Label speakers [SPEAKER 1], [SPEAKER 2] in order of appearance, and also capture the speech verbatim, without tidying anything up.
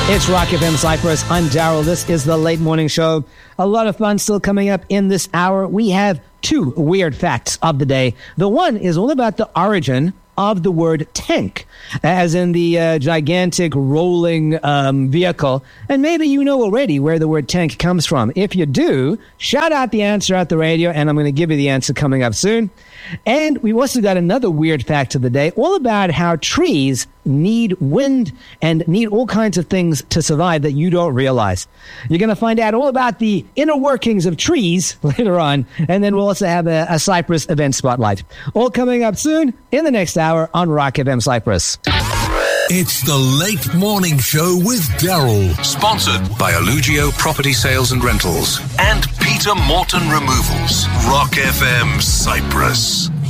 [SPEAKER 1] It's Rock F M Cyprus. I'm Daryl. This is the Late Morning Show. A lot of fun still coming up in this hour. We have two weird facts of the day. The one is all about the origin of the word tank, as in the uh, gigantic rolling um, vehicle. And maybe you know already where the word tank comes from. If you do, shout out the answer at the radio, and I'm going to give you the answer coming up soon. And we've also got another weird fact of the day, all about how trees need wind and need all kinds of things to survive that you don't realize. You're going to find out all about the inner workings of trees later on, and then we'll also have a, a Cyprus event spotlight. All coming up soon in the next hour on Rock F M Cyprus.
[SPEAKER 2] It's the Late Morning Show with Daryl, sponsored by Allugio Property Sales and Rentals and Peter Morton Removals. Rock F M Cyprus.